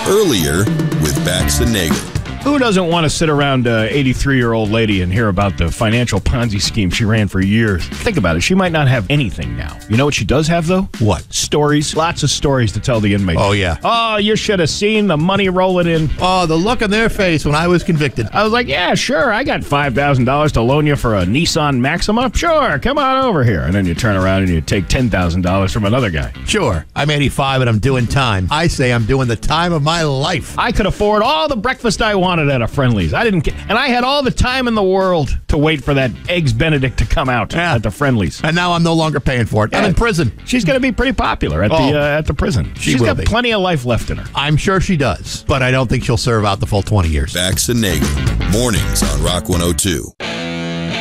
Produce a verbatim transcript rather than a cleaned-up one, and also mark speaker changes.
Speaker 1: Earlier with Bax and Nagel.
Speaker 2: Who doesn't want to sit around an eighty-three-year-old lady and hear about the financial Ponzi scheme she ran for years? Think about it. She might not have anything now. You know what she does have, though?
Speaker 3: What?
Speaker 2: Stories. Lots of stories to tell the inmates.
Speaker 3: Oh, yeah.
Speaker 2: Oh, you should have seen the money rolling in.
Speaker 3: Oh, the look on their face when I was convicted.
Speaker 2: I was like, yeah, sure, I got five thousand dollars to loan you for a Nissan Maxima. Sure, come on over here. And then you turn around and you take ten thousand dollars from another guy.
Speaker 3: Sure, I'm eighty-five and I'm doing time. I say I'm doing the time of my life.
Speaker 2: I could afford all the breakfast I wanted at a Friendly's. I didn't, and I had all the time in the world to wait for that Eggs Benedict to come out
Speaker 3: yeah.
Speaker 2: at the Friendly's.
Speaker 3: And now I'm no longer paying for it. Yeah. I'm in prison.
Speaker 2: She's going to be pretty popular at
Speaker 3: oh,
Speaker 2: the uh, at the prison.
Speaker 3: She
Speaker 2: She's
Speaker 3: will
Speaker 2: got
Speaker 3: be.
Speaker 2: plenty of life left in her.
Speaker 3: I'm sure she does, but I don't think she'll serve out the full twenty years.
Speaker 1: Bax and Nagel, mornings on Rock one oh two.